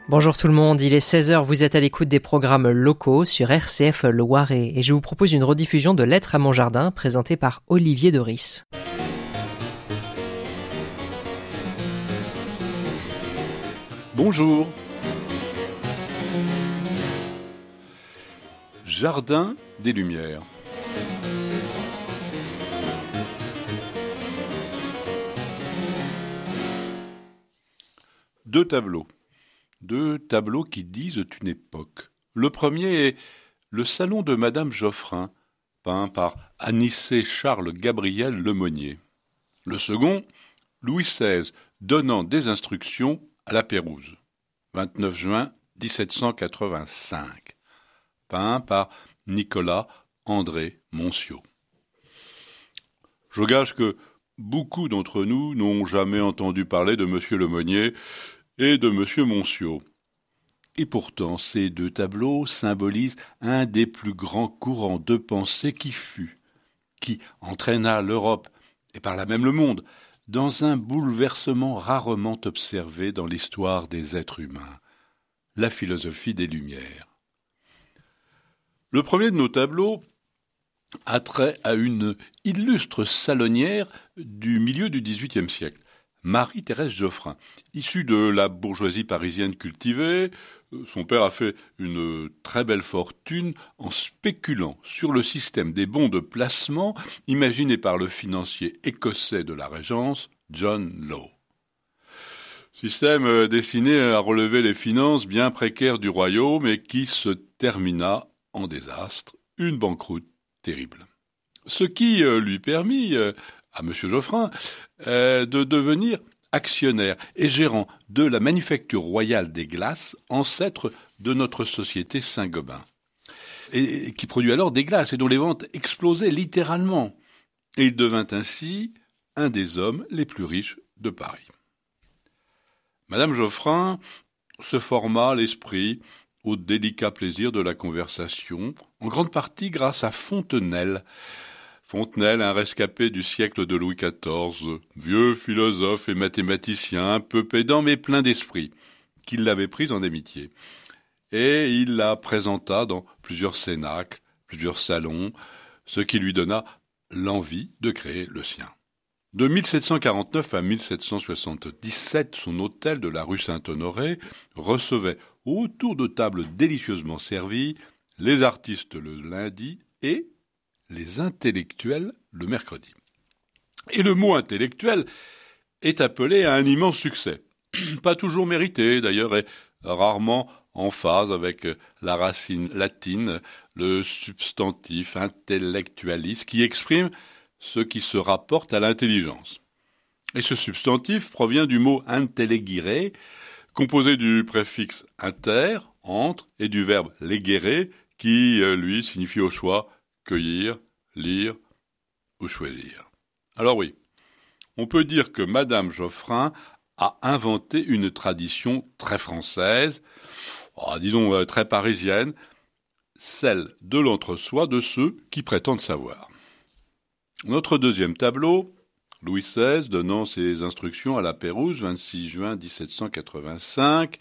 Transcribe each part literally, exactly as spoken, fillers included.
Bonjour tout le monde, il est seize heures, vous êtes à l'écoute des programmes locaux sur R C F Loiret et je vous propose une rediffusion de Lettres à mon jardin présentée par Olivier Doris. Bonjour. Jardin des Lumières. Deux tableaux. Deux tableaux qui disent une époque. Le premier est le salon de Madame Geoffrin, peint par Anicet-Charles Gabriel Lemonnier. Le second, Louis seize, donnant des instructions à la Pérouse. vingt-neuf juin dix-sept cent quatre-vingt-cinq. Peint par Nicolas André Monsiau. Je gage que beaucoup d'entre nous n'ont jamais entendu parler de Monsieur Lemonnier et de Monsieur Monsiau. Et pourtant, ces deux tableaux symbolisent un des plus grands courants de pensée qui fut, qui entraîna l'Europe, et par là même le monde, dans un bouleversement rarement observé dans l'histoire des êtres humains, la philosophie des Lumières. Le premier de nos tableaux a trait à une illustre salonnière du milieu du dix-huitième siècle, Marie-Thérèse Geoffrin. Issue de la bourgeoisie parisienne cultivée, son père a fait une très belle fortune en spéculant sur le système des bons de placement imaginé par le financier écossais de la Régence, John Law. Système destiné à relever les finances bien précaires du royaume et qui se termina en désastre, une banqueroute terrible. Ce qui lui permit à M. Geoffrin euh, de devenir actionnaire et gérant de la Manufacture royale des glaces, ancêtre de notre société Saint-Gobain, et, et qui produit alors des glaces et dont les ventes explosaient littéralement. Et il devint ainsi un des hommes les plus riches de Paris. Madame Geoffrin se forma l'esprit au délicat plaisir de la conversation, en grande partie grâce à Fontenelle. Fontenelle, un rescapé du siècle de Louis quatorze, vieux philosophe et mathématicien, un peu pédant mais plein d'esprit, qui l'avait prise en amitié. Et il la présenta dans plusieurs cénacles, plusieurs salons, ce qui lui donna l'envie de créer le sien. De mille sept cent quarante-neuf à mille sept cent soixante-dix-sept, son hôtel de la rue Saint-Honoré recevait, autour de tables délicieusement servies, les artistes le lundi et les intellectuels le mercredi. Et le mot intellectuel est appelé à un immense succès. Pas toujours mérité, d'ailleurs, et rarement en phase avec la racine latine, le substantif intellectualis, qui exprime ce qui se rapporte à l'intelligence. Et ce substantif provient du mot intellegere, composé du préfixe inter, entre, et du verbe legere, qui, lui, signifie au choix cueillir, lire ou choisir. Alors oui, on peut dire que Madame Geoffrin a inventé une tradition très française, oh, disons très parisienne, celle de l'entre-soi de ceux qui prétendent savoir. Notre deuxième tableau, Louis seize donnant ses instructions à la Pérouse, vingt-six juin dix-sept cent quatre-vingt-cinq.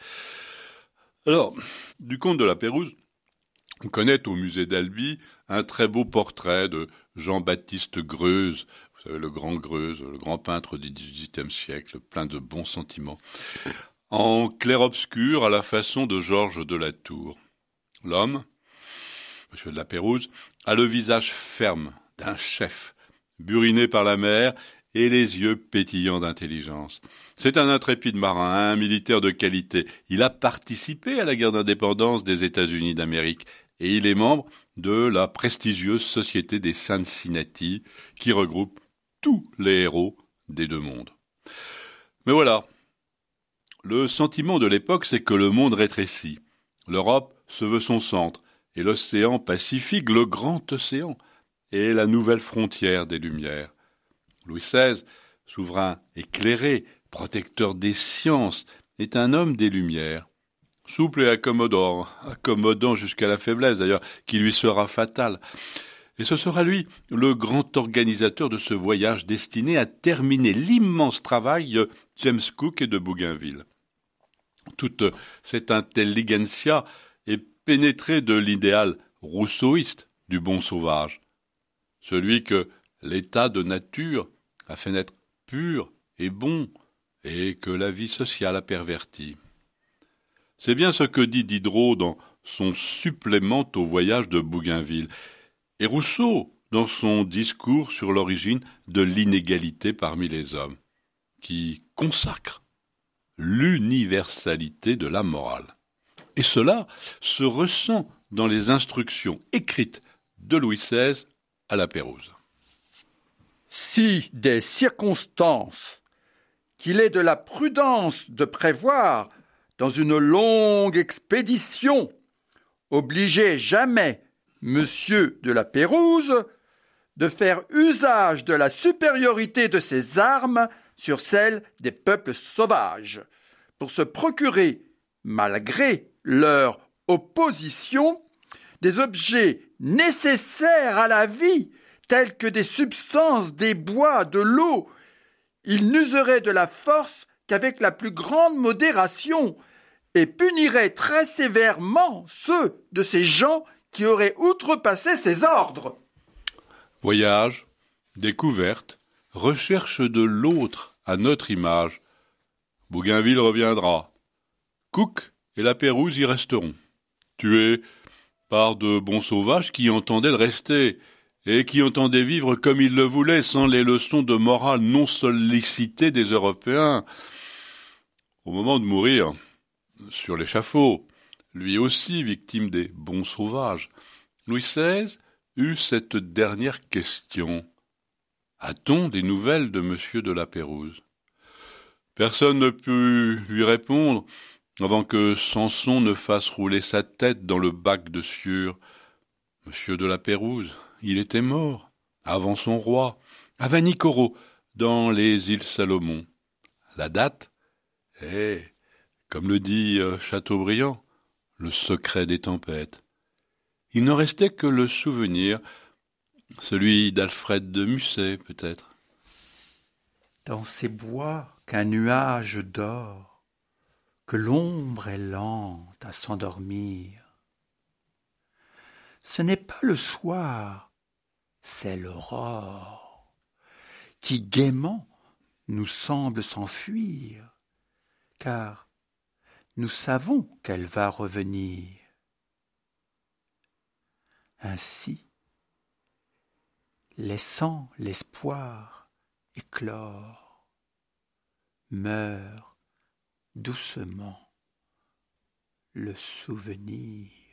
Alors, du comte de la Pérouse, on connaît au musée d'Albi un très beau portrait de Jean-Baptiste Greuze, vous savez, le grand Greuze, le grand peintre du dix-huitième siècle, plein de bons sentiments, en clair-obscur à la façon de Georges de la Tour. L'homme, monsieur de la Pérouse, a le visage ferme d'un chef, buriné par la mer et les yeux pétillants d'intelligence. C'est un intrépide marin, un militaire de qualité. Il a participé à la guerre d'indépendance des États-Unis d'Amérique et il est membre de la prestigieuse Société des Cincinnati qui regroupe tous les héros des deux mondes. Mais voilà, le sentiment de l'époque, c'est que le monde rétrécit. L'Europe se veut son centre et l'océan Pacifique, le grand océan, est la nouvelle frontière des Lumières. Louis seize, souverain éclairé, protecteur des sciences, est un homme des Lumières. Souple et accommodant, accommodant jusqu'à la faiblesse d'ailleurs, qui lui sera fatale. Et ce sera lui, le grand organisateur de ce voyage destiné à terminer l'immense travail de James Cook et de Bougainville. Toute cette intelligentsia est pénétrée de l'idéal rousseauiste du bon sauvage, celui que l'état de nature a fait naître pur et bon, et que la vie sociale a perverti. C'est bien ce que dit Diderot dans son supplément au voyage de Bougainville, et Rousseau dans son discours sur l'origine de l'inégalité parmi les hommes, qui consacre l'universalité de la morale. Et cela se ressent dans les instructions écrites de Louis seize à la Pérouse. Si des circonstances qu'il est de la prudence de prévoir dans une longue expédition, obligeait jamais Monsieur de la Pérouse de faire usage de la supériorité de ses armes sur celles des peuples sauvages, pour se procurer, malgré leur opposition, des objets nécessaires à la vie, tels que des substances, des bois, de l'eau. Il n'userait de la force qu'avec la plus grande modération, et punirait très sévèrement ceux de ces gens qui auraient outrepassé ses ordres. Voyage, découverte, recherche de l'autre à notre image. Bougainville reviendra. Cook et la Pérouse y resteront, tués par de bons sauvages qui entendaient le rester, et qui entendaient vivre comme ils le voulaient, sans les leçons de morale non sollicitées des Européens. Au moment de mourir, sur l'échafaud, lui aussi victime des bons sauvages, Louis seize eut cette dernière question. A-t-on des nouvelles de Monsieur de la Pérouse? Personne ne put lui répondre avant que Samson ne fasse rouler sa tête dans le bac de sueur. Monsieur de la Pérouse, il était mort, avant son roi, à Vanikoro, dans les îles Salomon. La date est, comme le dit Chateaubriand, le secret des tempêtes. Il ne restait que le souvenir, celui d'Alfred de Musset, peut-être. Dans ces bois qu'un nuage dort, que l'ombre est lente à s'endormir, ce n'est pas le soir, c'est l'aurore, qui gaiement nous semble s'enfuir, car nous savons qu'elle va revenir. Ainsi, laissant l'espoir éclore, meurt doucement le souvenir.